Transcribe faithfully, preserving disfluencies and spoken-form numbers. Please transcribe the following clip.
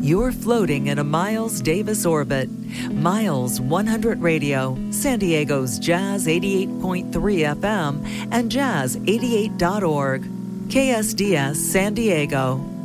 You're floating in a Miles Davis orbit. Miles one hundred Radio, San Diego's Jazz eighty-eight point three F M and Jazz eighty-eight dot org. K S D S San Diego.